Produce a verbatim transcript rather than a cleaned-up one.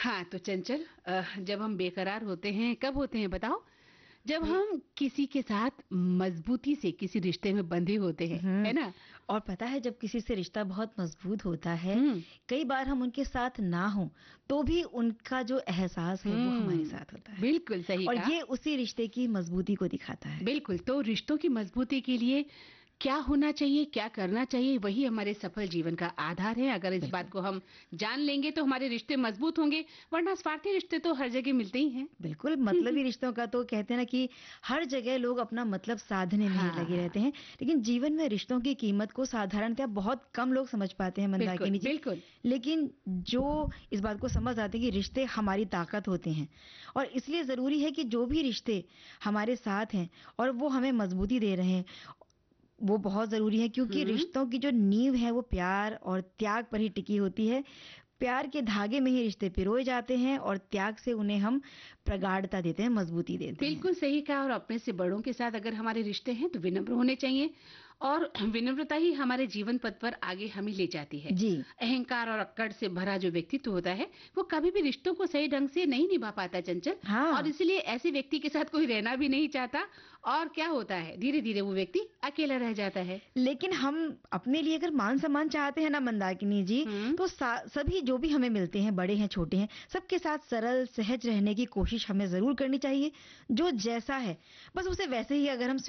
हाँ, तो चंचल अ, जब हम बेकरार होते हैं, कब होते हैं बताओ? जब हम किसी के साथ मजबूती से किसी रिश्ते में बंधे होते हैं, है हुँ। ना? और पता है जब किसी से रिश्ता बहुत मज़बूत होता है, हुँ, कई बार हम उनके साथ ना हों, तो भी उनका जो एहसास है वो हमारे हुँ, साथ होता है। बिल्कुल सही और कहा। ये उसी रिश्ते की मज़बूती को दिखाता है। बिल्कुल, तो रिश्तों की मजबूती के लिए क्या होना चाहिए, क्या करना चाहिए, वही हमारे सफल जीवन का आधार है। अगर इस बात बिल्कुल। को हम जान लेंगे तो हमारे रिश्ते मजबूत होंगे, वरना स्वार्थी रिश्ते तो हर जगह मिलते ही हैं। बिल्कुल, मतलबी रिश्तों का तो कहते हैं ना कि हर जगह लोग अपना मतलब साधने में ही लगे रहते हाँ, हैं। लेकिन जीवन में रिश्तों की कीमत को साधारणतः बहुत कम लोग समझ पाते हैं बिल्कुल, मंदाकिनी जी। बिल्कुल। लेकिन जो इस बात को समझ आते हैं कि रिश्ते हमारी ताकत होते हैं और इसलिए ज़रूरी है कि जो भी रिश्ते हमारे साथ हैं और वो हमें मज़बूती दे रहे हैं, वो बहुत ज़रूरी है क्योंकि हुँ। रिश्तों की जो नींव है वो प्यार और त्याग पर ही टिकी होती है। प्यार के धागे में ही रिश्ते पिरोए जाते हैं और त्याग से उन्हें हम प्रगाढ़ता देते हैं, मज़बूती देते हैं। बिल्कुल सही कहा और अपने से बड़ों के साथ अगर हमारे रिश्ते हैं तो विनम्र होने चाहिए और विनम्रता ही हमारे जीवन पथ पर आगे हमें ले जाती है। जी। अहंकार और अक्कड़ से भरा जो व्यक्तित्व होता है वो कभी भी रिश्तों को सही ढंग से नहीं निभा पाता चंचल और हाँ। इसलिए ऐसे व्यक्ति के साथ कोई रहना भी नहीं चाहता और क्या होता है धीरे धीरे वो व्यक्ति अकेला रह जाता है। लेकिन हम अपने लिए अगर मान-सम्मान चाहते हैं ना मंदाकिनी जी, हम्म। तो सा सभी जो भी हमें मिलते हैं, बड़े हैं, छोटे हैं, सबके साथ सरल, सहज रहने की कोशिश हमें ज़रूर करनी चाहिए। जो जैसा है, बस उसे वैसे ही अगर हम